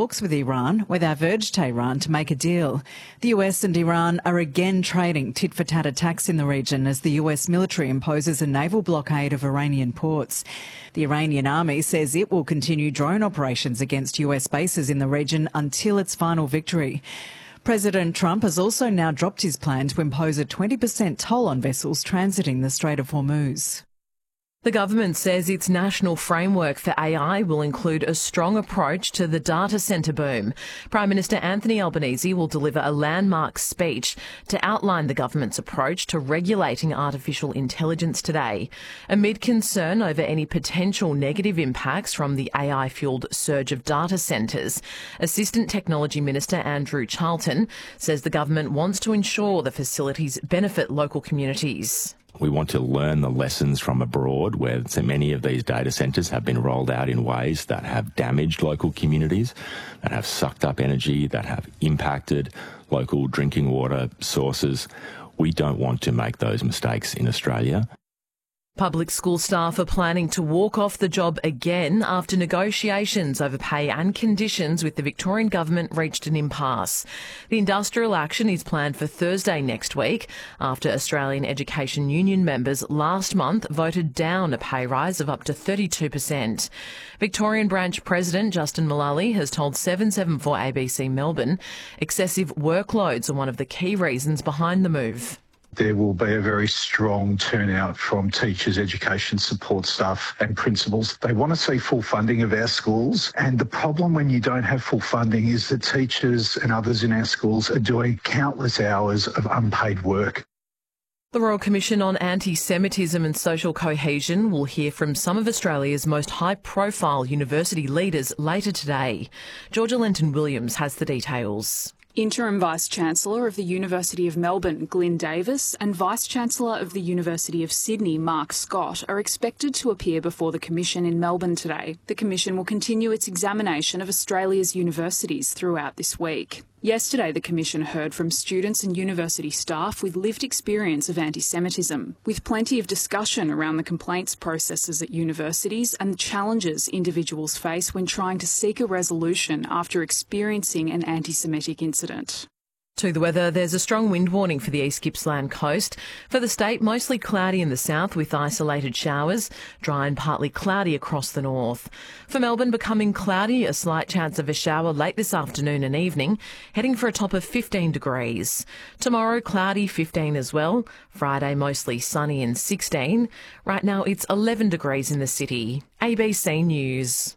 talks with Iran, where they've urged Tehran to make a deal. The US and Iran are again trading tit-for-tat attacks in the region as the US military imposes a naval blockade of Iranian ports. The Iranian army says it will continue drone operations against US bases in the region until its final victory. President Trump has also now dropped his plan to impose a 20% toll on vessels transiting the Strait of Hormuz. The government says its national framework for AI will include a strong approach to the data centre boom. Prime Minister Anthony Albanese will deliver a landmark speech to outline the government's approach to regulating artificial intelligence today. Amid concern over any potential negative impacts from the AI-fuelled surge of data centres, Assistant Technology Minister Andrew Charlton says the government wants to ensure the facilities benefit local communities. We want to learn the lessons from abroad, where so many of these data centres have been rolled out in ways that have damaged local communities, that have sucked up energy, that have impacted local drinking water sources. We don't want to make those mistakes in Australia. Public school staff are planning to walk off the job again after negotiations over pay and conditions with the Victorian government reached an impasse. The industrial action is planned for Thursday next week after Australian Education Union members last month voted down a pay rise of up to 32%. Victorian branch President Justin Mullally has told 774 ABC Melbourne excessive workloads are one of the key reasons behind the move. There will be a very strong turnout from teachers, education support staff and principals. They want to see full funding of our schools. And the problem when you don't have full funding is that teachers and others in our schools are doing countless hours of unpaid work. The Royal Commission on Anti-Semitism and Social Cohesion will hear from some of Australia's most high-profile university leaders later today. Georgia Lenton-Williams has the details. Interim Vice-Chancellor of the University of Melbourne, Glyn Davis, and Vice-Chancellor of the University of Sydney, Mark Scott, are expected to appear before the Commission in Melbourne today. The Commission will continue its examination of Australia's universities throughout this week. Yesterday, the Commission heard from students and university staff with lived experience of anti-Semitism, with plenty of discussion around the complaints processes at universities and the challenges individuals face when trying to seek a resolution after experiencing an anti-Semitic incident. To the weather, there's a strong wind warning for the East Gippsland coast. For the state, mostly cloudy in the south with isolated showers, dry and partly cloudy across the north. For Melbourne, becoming cloudy, a slight chance of a shower late this afternoon and evening, heading for a top of 15 degrees. Tomorrow, cloudy, 15 as well. Friday, mostly sunny and 16. Right now, it's 11 degrees in the city. ABC News.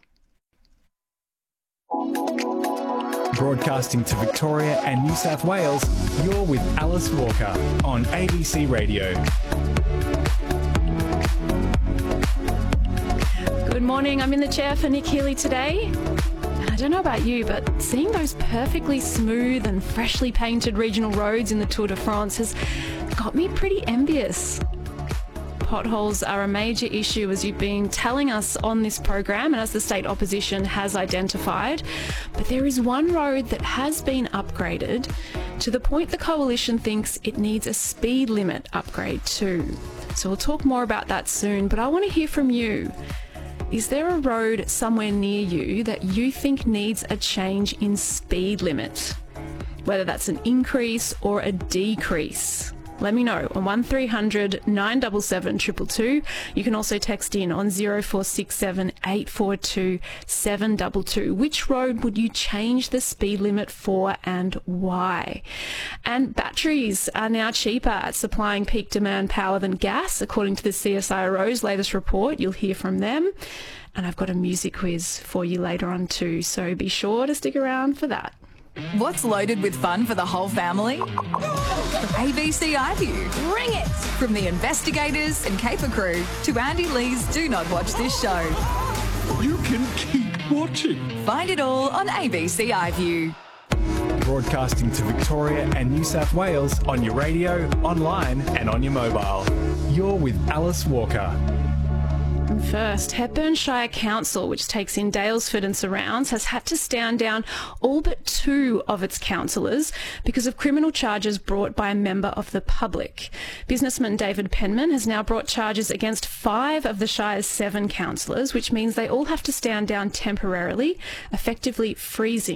Broadcasting to Victoria and New South Wales, you're with Alice Walker on ABC Radio. Good morning, I'm in the chair for Nick Healy today. And I don't know about you, but seeing those perfectly smooth and freshly painted regional roads in the Tour de France has got me pretty envious. Potholes are a major issue, as you've been telling us on this program and as the state opposition has identified. But there is one road that has been upgraded to the point the coalition thinks it needs a speed limit upgrade too. So we'll talk more about that soon, but I want to hear from you. Is there a road somewhere near you that you think needs a change in speed limit? Whether that's an increase or a decrease. Let me know on 1300 977 222. You can also text in on 0467 842 722. Which road would you change the speed limit for and why? And batteries are now cheaper at supplying peak demand power than gas, according to the CSIRO's latest report. You'll hear from them. And I've got a music quiz for you later on too, so be sure to stick around for that. What's loaded with fun for the whole family? ABC iView. Bring it! From the investigators and caper crew to Andy Lee's Do Not Watch This Show. You can keep watching. Find it all on ABC iView. Broadcasting to Victoria and New South Wales on your radio, online and on your mobile. You're with Alice Walker. First, Hepburn Shire Council, which takes in Daylesford and surrounds, has had to stand down all but 2 of its councillors because of criminal charges brought by a member of the public. Businessman David Penman has now brought charges against 5 of the Shire's 7 councillors, which means they all have to stand down temporarily, effectively freezing